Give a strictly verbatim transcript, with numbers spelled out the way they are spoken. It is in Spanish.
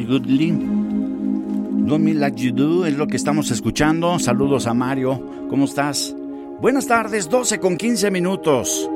Goodly. Do Me Like You Do es lo que estamos escuchando. Saludos a Mario, ¿cómo estás? Buenas tardes, doce con quince minutos.